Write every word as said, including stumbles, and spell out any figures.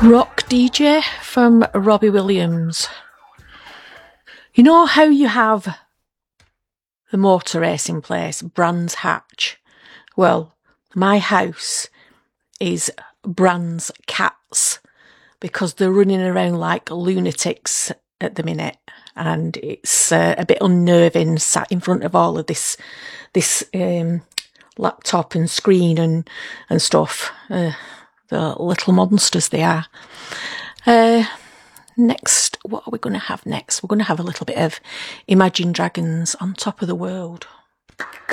Rock D J from Robbie Williams. You know how you have the motor racing place, Brands Hatch? Well, my house is Brands Cats because they're running around like lunatics at the minute, and it's uh, a bit unnerving sat in front of all of this this um, laptop and screen and and stuff. Uh, the little monsters they are. Uh, next, what are we going to have next? We're going to have a little bit of Imagine Dragons on Top of the World.